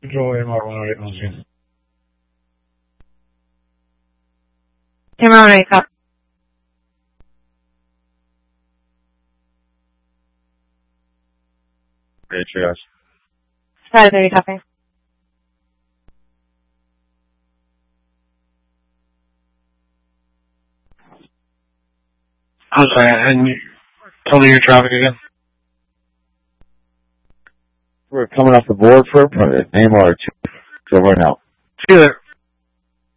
Control AMR 108 on scene. AMR 108, copy. Great, triage. Side 30, copy. I'm sorry, and you tell me your traffic again? We're coming off the board for AMR 2. So right now. See you there.